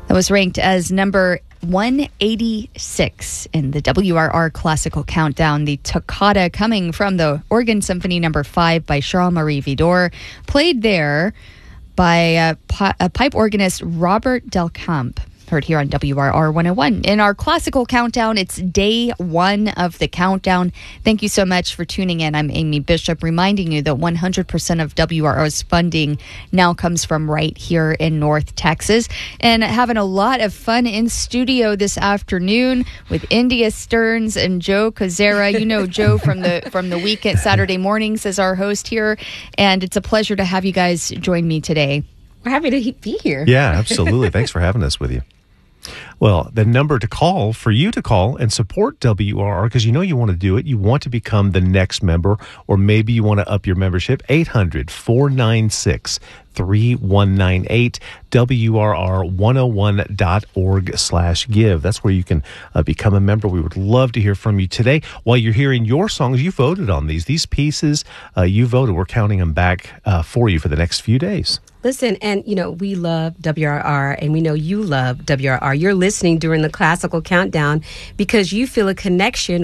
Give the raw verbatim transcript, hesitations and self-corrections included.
That was ranked as number one eighty-six in the W R R Classical Countdown. The Toccata, coming from the Organ Symphony Number five by Charles-Marie Widor, played there by uh, pi- uh, pipe organist Robert Delcamp. Heard here on W R R one oh one. In our Classical Countdown, it's day one of the countdown. Thank you so much for tuning in. I'm Amy Bishop, reminding you that one hundred percent of W R R's funding now comes from right here in North Texas. And having a lot of fun in studio this afternoon with India Stearns and Joe Kozera. You know Joe from the from the weekend Saturday mornings as our host here. And it's a pleasure to have you guys join me today. We're happy to be here. Yeah, absolutely. Thanks for having us with you. Well, the number to call for you to call and support W R R, because you know you want to do it. You want to become the next member, or maybe you want to up your membership. eight hundred, four nine six, three one nine eight, W R R one oh one dot org slash give. That's where you can uh, become a member. We would love to hear from you today. While you're hearing your songs, you voted on these. These pieces, uh, you voted. We're counting them back uh, for you for the next few days. Listen, and, you know, we love W R R, and we know you love W R R. You're listening during the Classical Countdown because you feel a connection